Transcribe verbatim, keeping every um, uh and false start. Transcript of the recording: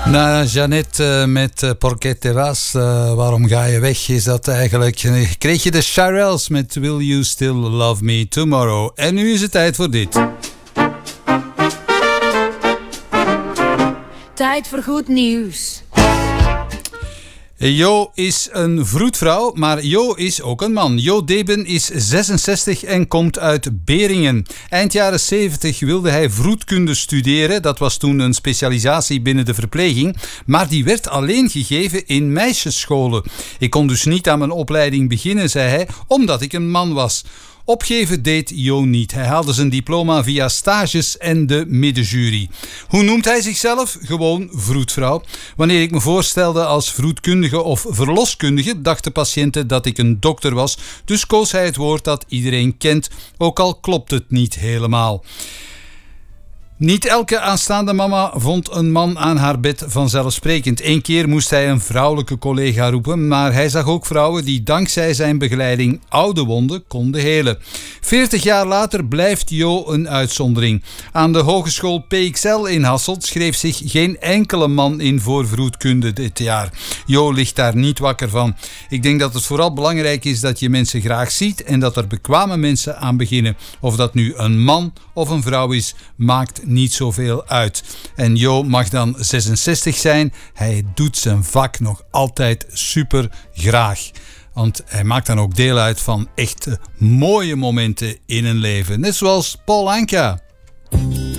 Na Jeannette uh, met uh, Porque te vas, uh, waarom ga je weg, is dat eigenlijk... Uh, kreeg je de Shirelles met Will You Still Love Me Tomorrow. En nu is het tijd voor dit. Tijd voor goed nieuws. Jo is een vroedvrouw, maar Jo is ook een man. Jo Deben is zesenzestig en komt uit Beringen. Eind jaren zeventig wilde hij vroedkunde studeren. Dat was toen een specialisatie binnen de verpleging. Maar die werd alleen gegeven in meisjesscholen. Ik kon dus niet aan mijn opleiding beginnen, zei hij, omdat ik een man was. Opgeven deed Jo niet. Hij haalde zijn diploma via stages en de middenjury. Hoe noemt hij zichzelf? Gewoon vroedvrouw. Wanneer ik me voorstelde als vroedkundige of verloskundige, dachten patiënten dat ik een dokter was. Dus koos hij het woord dat iedereen kent, ook al klopt het niet helemaal. Niet elke aanstaande mama vond een man aan haar bed vanzelfsprekend. Eén keer moest hij een vrouwelijke collega roepen, maar hij zag ook vrouwen die dankzij zijn begeleiding oude wonden konden helen. Veertig jaar later blijft Jo een uitzondering. Aan de Hogeschool P X L in Hasselt schreef zich geen enkele man in voor vroedkunde dit jaar. Jo ligt daar niet wakker van. Ik denk dat het vooral belangrijk is dat je mensen graag ziet en dat er bekwame mensen aan beginnen. Of dat nu een man of een vrouw is, maakt niet zoveel uit. En Jo mag dan zesenzestig zijn. Hij doet zijn vak nog altijd super graag. Want hij maakt dan ook deel uit van echt mooie momenten in een leven. Net zoals Paul Anka.